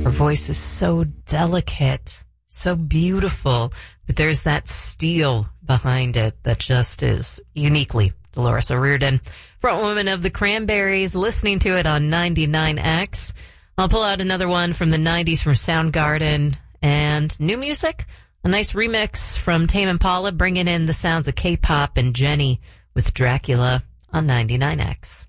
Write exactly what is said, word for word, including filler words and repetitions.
Her voice is so delicate, so beautiful, but there's that steel behind it that just is uniquely Dolores O'Riordan, frontwoman of the Cranberries, listening to it on ninety-nine X. I'll pull out another one from the nineties from Soundgarden, and new music, a nice remix from Tame Impala, bringing in the sounds of K-pop and Jenny with Dracula on ninety-nine X.